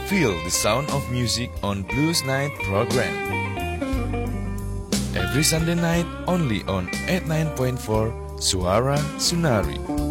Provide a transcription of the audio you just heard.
Feel the sound of music on Blues Night program. Every Sunday night only on 89.4 Suara Sunari.